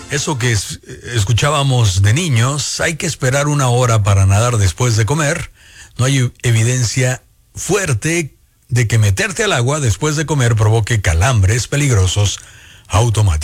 Eso que escuchábamos de niños, hay que esperar 1 hora para nadar después de comer. No hay evidencia fuerte de que meterte al agua después de comer provoque calambres peligrosos automáticos.